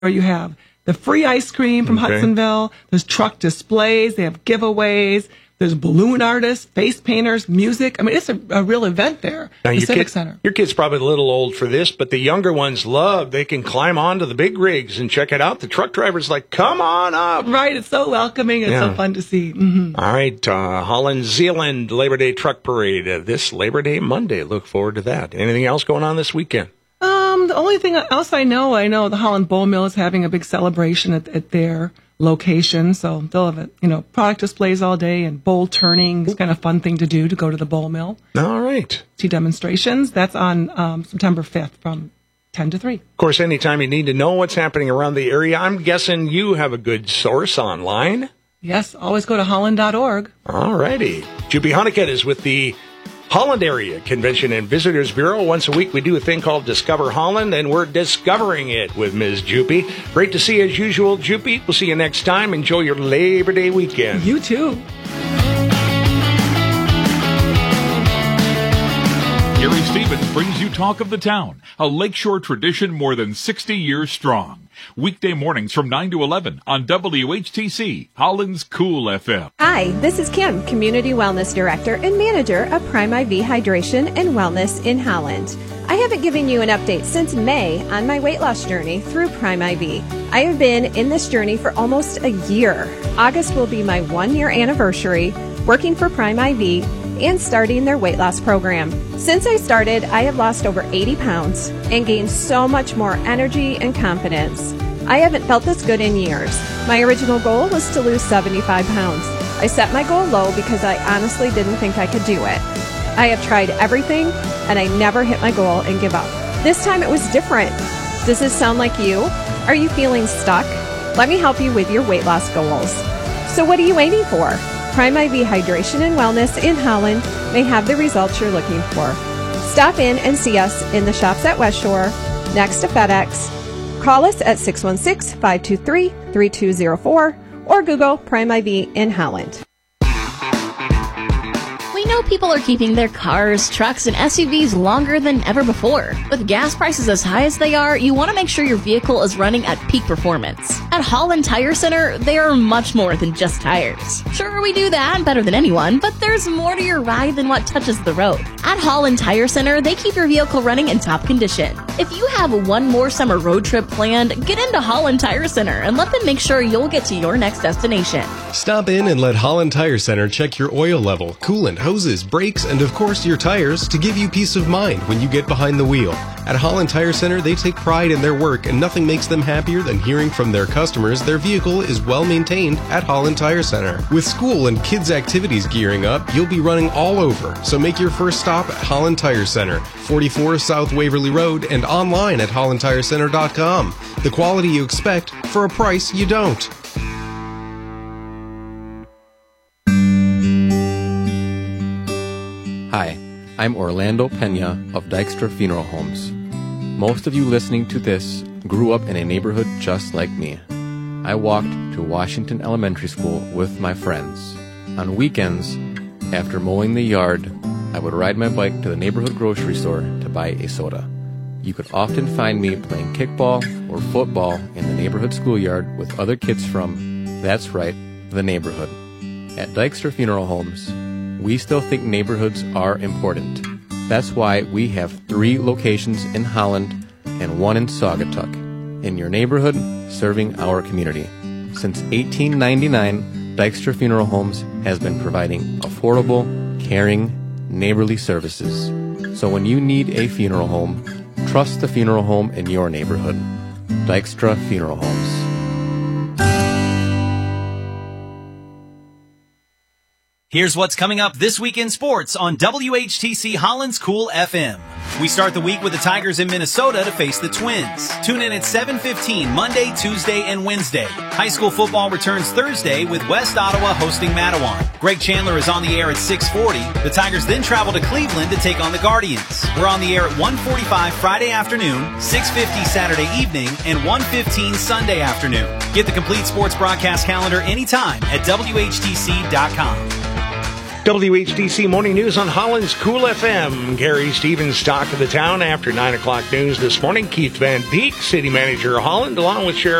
Or you have the free ice cream from Hudsonville. There's truck displays. They have giveaways. There's balloon artists, face painters, music. I mean, it's a real event there. Now, the Civic Center. Your kid's probably a little old for this, but the younger ones they can climb onto the big rigs and check it out. The truck driver's like, come on up. Right. It's so welcoming. It's so fun to see. Mm-hmm. All right. Holland Zeeland Labor Day Truck Parade this Labor Day Monday. Look forward to that. Anything else going on this weekend? The only thing else I know the Holland Bowl Mill is having a big celebration at their location. So they'll have, product displays all day and bowl turning. It's kind of a fun thing to do, to go to the bowl mill. All right. See demonstrations. That's on September 5th from 10 to 3. Of course, anytime you need to know what's happening around the area, I'm guessing you have a good source online. Yes, always go to holland.org. All righty. Juppie Hunnicutt is with the Holland Area Convention and Visitors Bureau. Once a week, we do a thing called Discover Holland, and we're discovering it with Ms. Juppie. Great to see you as usual, Juppie. We'll see you next time. Enjoy your Labor Day weekend. You too. Gary Stevens brings you Talk of the Town, a Lakeshore tradition more than 60 years strong. Weekday mornings from 9 to 11 on WHTC, Holland's Cool FM. Hi, this is Kim, Community Wellness Director and Manager of Prime IV Hydration and Wellness in Holland. I haven't given you an update since May on my weight loss journey through Prime IV. I have been in this journey for almost a year. August will be my 1-year anniversary working for Prime IV and starting their weight loss program. Since I started, I have lost over 80 pounds and gained so much more energy and confidence. I haven't felt this good in years. My original goal was to lose 75 pounds. I set my goal low because I honestly didn't think I could do it. I have tried everything and I never hit my goal and give up. This time it was different. Does this sound like you? Are you feeling stuck? Let me help you with your weight loss goals. So what are you waiting for? Prime IV Hydration and Wellness in Holland may have the results you're looking for. Stop in and see us in the shops at West Shore, next to FedEx. Call us at 616-523-3204 or Google Prime IV in Holland. We know people are keeping their cars, trucks, and SUVs longer than ever before. With gas prices as high as they are, you want to make sure your vehicle is running at peak performance. At Holland Tire Center, they are much more than just tires. Sure, we do that better than anyone, but there's more to your ride than what touches the road. At Holland Tire Center, they keep your vehicle running in top condition. If you have one more summer road trip planned, get into Holland Tire Center and let them make sure you'll get to your next destination. Stop in and let Holland Tire Center check your oil level, coolant, hoses, brakes, and of course your tires to give you peace of mind when you get behind the wheel. At Holland Tire Center, they take pride in their work, and nothing makes them happier than hearing from their customers their vehicle is well maintained at Holland Tire Center. With school and kids' activities gearing up, you'll be running all over, so make your first stop at Holland Tire Center, 44 South Waverly Road, and online at hollandtirecenter.com. The quality you expect for a price you don't. Hi, I'm Orlando Pena of Dykstra Funeral Homes. Most of you listening to this grew up in a neighborhood just like me. I walked to Washington Elementary School with my friends. On weekends, after mowing the yard, I would ride my bike to the neighborhood grocery store to buy a soda. You could often find me playing kickball or football in the neighborhood schoolyard with other kids from, that's right, the neighborhood. At Dykstra Funeral Homes, we still think neighborhoods are important. That's why we have 3 locations in Holland and 1 in Saugatuck. In your neighborhood, serving our community. Since 1899, Dykstra Funeral Homes has been providing affordable, caring, neighborly services. So when you need a funeral home, trust the funeral home in your neighborhood. Dykstra Funeral Homes. Here's what's coming up this week in sports on WHTC Holland's Cool FM. We start the week with the Tigers in Minnesota to face the Twins. Tune in at 7:15 Monday, Tuesday, and Wednesday. High school football returns Thursday with West Ottawa hosting Matawan. Greg Chandler is on the air at 6:40. The Tigers then travel to Cleveland to take on the Guardians. We're on the air at 1:45 Friday afternoon, 6:50 Saturday evening, and 1:15 Sunday afternoon. Get the complete sports broadcast calendar anytime at WHTC.com. WHTC Morning News on Holland's Cool FM. Gary Stevens, Talk of the Town after 9 o'clock news this morning. Keith Van Peek, City Manager of Holland, along with Sheriff